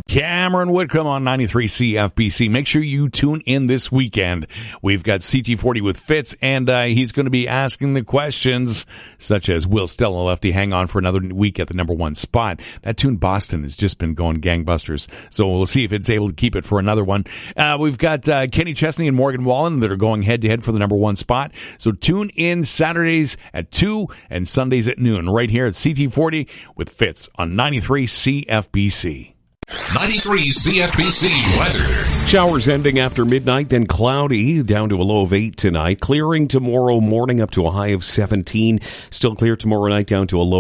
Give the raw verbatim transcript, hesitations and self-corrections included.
Cameron Whitcomb on ninety-three C F B C. Make sure you tune in this weekend. We've got C T forty with Fitz, and uh, he's going to be asking the questions such as, will Stella Lefty hang on for another week at the number one spot? That tune Boston has just been going gangbusters, so we'll see if it's able to keep it for another one. Uh, we've got uh, Kenny Chesney and Morgan Wallen that are going head-to-head for the number one spot, so tune in Saturdays at two and Sundays at noon right here at C T forty with Fitz on ninety-three C F B C. ninety-three C F B C weather. Showers ending after midnight, then cloudy, down to a low of eight tonight. Clearing tomorrow morning up to a high of seventeen. Still clear tomorrow night, down to a low